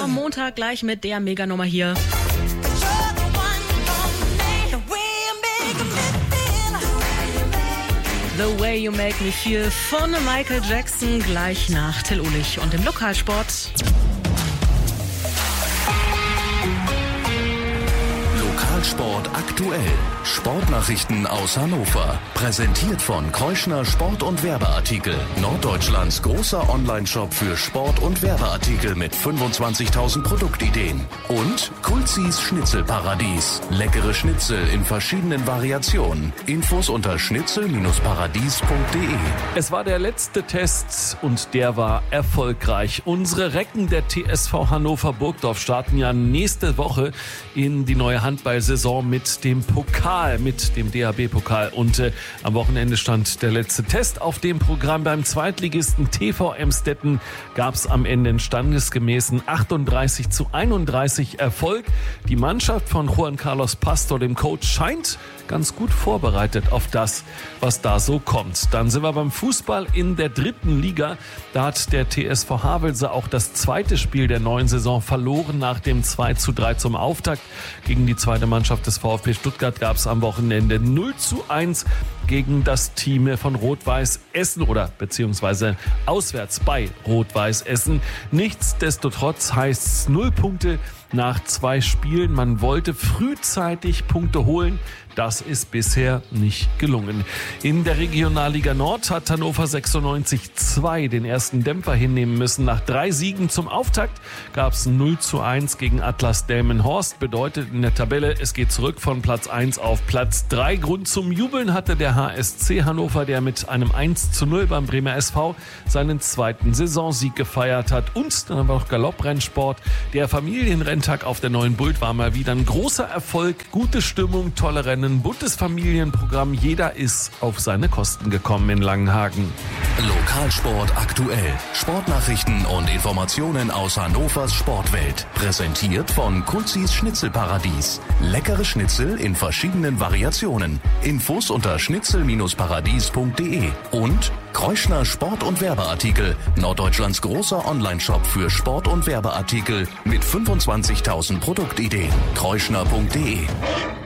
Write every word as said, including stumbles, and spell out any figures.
am Montag gleich mit der Meganummer hier. The Way You Make Me Feel von Michael Jackson gleich nach Till Ulich und im Lokalsport. Lokalsport aktuell. Sportnachrichten aus Hannover. Präsentiert von Kreuschner Sport- und Werbeartikel. Norddeutschlands großer Onlineshop für Sport- und Werbeartikel mit fünfundzwanzigtausend Produktideen. Und Kulzis Schnitzelparadies. Leckere Schnitzel in verschiedenen Variationen. Infos unter schnitzel paradies punkt de. Es war der letzte Test und der war erfolgreich. Unsere Recken der T S V Hannover Burgdorf starten ja nächste Woche in die neue Handballsaison mit dem Pokal, mit dem D H B-Pokal. Und äh, am Wochenende stand der letzte Test auf dem Programm. Beim Zweitligisten T V Emstetten gab es am Ende einen standesgemäßen achtunddreißig zu einunddreißig Erfolg. Die Mannschaft von Juan Carlos Pastor, dem Coach, scheint ganz gut vorbereitet auf das, was da so kommt. Dann sind wir beim Fußball in der dritten Liga. Da hat der T S V Havelse auch das zweite Spiel der neuen Saison verloren nach dem zwei zu drei zum Auftakt. Gegen die zweite Mannschaft des VfB Stuttgart gab es am Wochenende null zu eins gegen das Team von Rot-Weiß Essen oder beziehungsweise auswärts bei Rot-Weiß Essen. Nichtsdestotrotz heißt es null Punkte nach zwei Spielen. Man wollte frühzeitig Punkte holen. Das ist bisher nicht gelungen. In der Regionalliga Nord hat Hannover sechsundneunzig zwei den ersten Dämpfer hinnehmen müssen. Nach drei Siegen zum Auftakt gab es null zu eins gegen Atlas Delmenhorst. Bedeutet in der Tabelle, es geht zurück von Platz eins auf Platz drei. Grund zum Jubeln hatte der H S C Hannover, der mit einem eins zu null beim Bremer S V seinen zweiten Saisonsieg gefeiert hat. Und dann haben wir noch Galopprennsport. Der Familienrenntag auf der Neuen Bult war mal wieder ein großer Erfolg. Gute Stimmung, tolle Rennen. Ein buntes Familienprogramm. Jeder ist auf seine Kosten gekommen in Langenhagen. Lokalsport aktuell. Sportnachrichten und Informationen aus Hannovers Sportwelt. Präsentiert von Kulzis Schnitzelparadies. Leckere Schnitzel in verschiedenen Variationen. Infos unter schnitzel paradies punkt de. Und Kreuschner Sport- und Werbeartikel. Norddeutschlands großer Onlineshop für Sport- und Werbeartikel mit fünfundzwanzigtausend Produktideen. kreuschner punkt de.